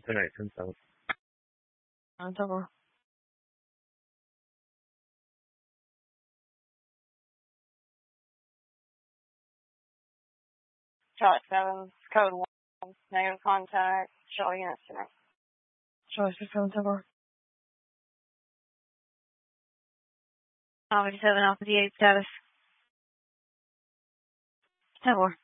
tonight himself. Cover. Charlie 7, code 1, negative contact, Charlie units tonight. Charlie 6, 7, cover. Alpha 7, Alpha D8 status. 10-4.